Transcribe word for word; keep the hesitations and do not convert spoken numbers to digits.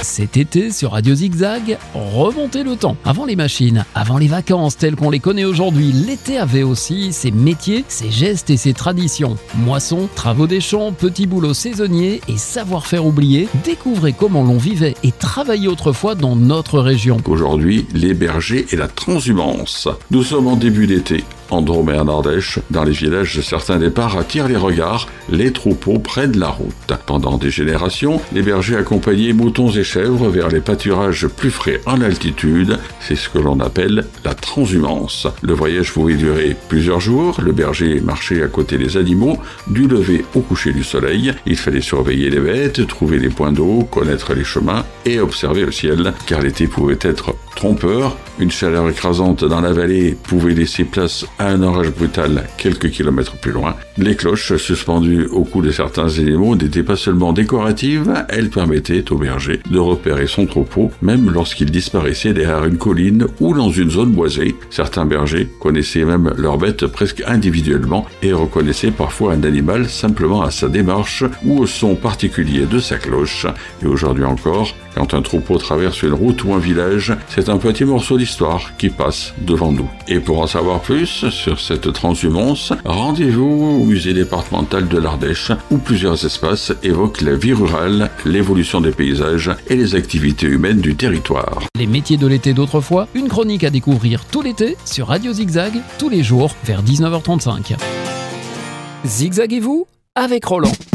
Cet été, sur Radio Zigzag, remontez le temps. Avant les machines, avant les vacances telles qu'on les connaît aujourd'hui, l'été avait aussi ses métiers, ses gestes et ses traditions. Moisson, travaux des champs, petits boulots saisonniers et savoir-faire oublié. Découvrez comment l'on vivait et travaillait autrefois dans notre région. Aujourd'hui, les bergers et la transhumance. Nous sommes en début d'été. En Drôme et en Ardèche, dans les villages, certains départs attirent les regards, les troupeaux prennent la route. Pendant des générations, les bergers accompagnaient moutons et chèvres vers les pâturages plus frais en altitude, c'est ce que l'on appelle la transhumance. Le voyage pouvait durer plusieurs jours, le berger marchait à côté des animaux, du lever au coucher du soleil. Il fallait surveiller les bêtes, trouver les points d'eau, connaître les chemins et observer le ciel, car l'été pouvait être trompeur. Une chaleur écrasante dans la vallée pouvait laisser place à un orage brutal quelques kilomètres plus loin. Les cloches suspendues au cou de certains animaux n'étaient pas seulement décoratives, elles permettaient au berger de repérer son troupeau, même lorsqu'il disparaissait derrière une colline ou dans une zone boisée. Certains bergers connaissaient même leurs bêtes presque individuellement et reconnaissaient parfois un animal simplement à sa démarche ou au son particulier de sa cloche. Et aujourd'hui encore, quand un troupeau traverse une route ou un village, c'est un petit morceau d'histoire qui passe devant nous. Et pour en savoir plus sur cette transhumance, rendez-vous au musée départemental de l'Ardèche, où plusieurs espaces évoquent la vie rurale, l'évolution des paysages et les activités humaines du territoire. Les métiers de l'été d'autrefois, une chronique à découvrir tout l'été sur Radio Zigzag, tous les jours vers dix-neuf heures trente-cinq. Zigzaguez-vous avec Roland.